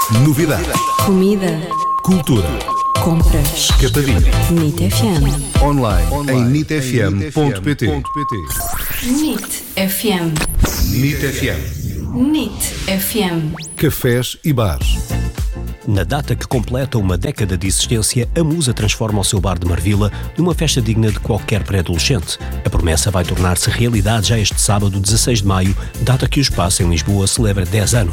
Novidades. Comida. Cultura. Compras. Catarina. NIT FM. Online em nitfm.pt. NIT FM. NIT FM. NIT FM. Cafés e bares. Na data que completa uma década de existência, a Musa transforma o seu bar de Marvila numa festa digna de qualquer pré-adolescente. A promessa vai tornar-se realidade já este sábado, 16 de maio, data que o espaço em Lisboa celebra 10 anos.